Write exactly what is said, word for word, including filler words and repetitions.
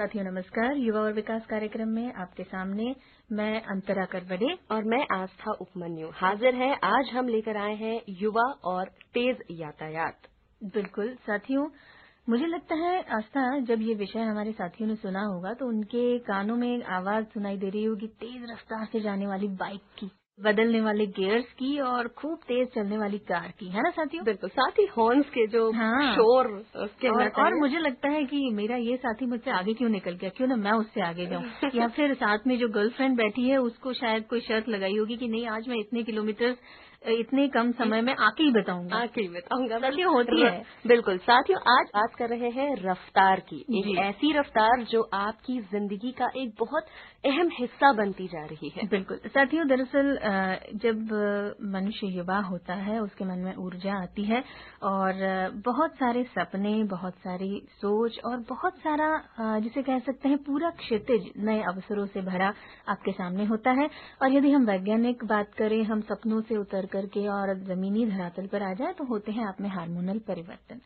साथियों नमस्कार। युवा और विकास कार्यक्रम में आपके सामने मैं अंतरा करवडे और मैं आस्था उपमन्यु हाजिर हैं। आज हम लेकर आए हैं युवा और तेज यातायात। बिल्कुल साथियों, मुझे लगता है आस्था, जब ये विषय हमारे साथियों ने सुना होगा तो उनके कानों में एक आवाज सुनाई दे रही होगी तेज रफ्तार से जाने वाली बाइक की, बदलने वाले गियर्स की और खूब तेज चलने वाली कार की, है ना साथियों? बिल्कुल, साथ ही हॉर्न्स के जो हाँ। शोर उसके और, और मुझे लगता है कि मेरा ये साथी मुझसे आगे क्यों निकल गया, क्यों ना मैं उससे आगे जाऊं। या फिर साथ में जो गर्लफ्रेंड बैठी है उसको शायद कोई शर्त लगाई होगी कि नहीं, आज मैं इतने किलोमीटर इतने कम समय में आके ही बताऊंगा आके ही बताऊंगा साथियों, होती है। बिल्कुल साथियों, आज बात कर रहे हैं रफ्तार की, एक ऐसी रफ्तार जो आपकी जिंदगी का एक बहुत अहम हिस्सा बनती जा रही है। बिल्कुल साथियों, दरअसल जब मनुष्य युवा होता है उसके मन में ऊर्जा आती है और बहुत सारे सपने, बहुत सारी सोच और बहुत सारा जिसे कह सकते हैं पूरा क्षितिज नए अवसरों से भरा आपके सामने होता है। और यदि हम वैज्ञानिक बात करें, हम सपनों से उतर करके और जमीनी धरातल पर आ जाए तो होते हैं आप में हार्मोनल परिवर्तन।